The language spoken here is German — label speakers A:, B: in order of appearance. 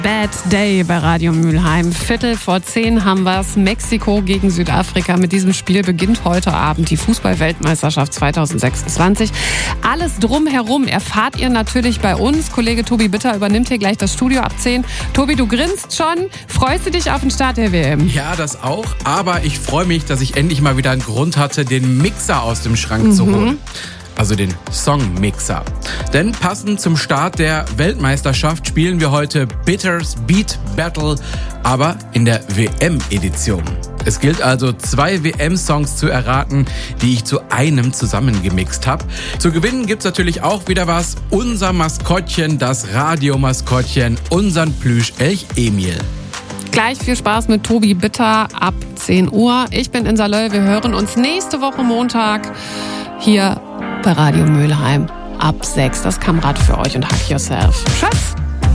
A: Bad Day bei Radio Mülheim. 9:15 haben wir's. Mexiko gegen Südafrika. Mit diesem Spiel beginnt heute Abend die Fußball-Weltmeisterschaft 2026. Alles drumherum erfahrt ihr natürlich bei uns. Kollege Tobi Bitter übernimmt hier gleich das Studio ab 10. Tobi, du grinst schon. Freust du dich auf den Start der WM?
B: Ja, das auch. Aber ich freue mich, dass ich endlich mal wieder einen Grund hatte, den Mixer aus dem Schrank zu holen. Also den Songmixer. Denn passend zum Start der Weltmeisterschaft spielen wir heute Bitters Beat Battle, aber in der WM-Edition. Es gilt also 2 WM-Songs zu erraten, die ich zu einem zusammengemixt habe. Zu gewinnen gibt's natürlich auch wieder was. Unser Maskottchen, das Radiomaskottchen, unseren Plüsch-Elch Emil.
A: Gleich viel Spaß mit Tobi Bitter ab 10 Uhr. Ich bin Insa Löll. Wir hören uns nächste Woche Montag hier bei Radio Mülheim ab 6. Das Kamerad für euch und Hack Yourself. Tschüss!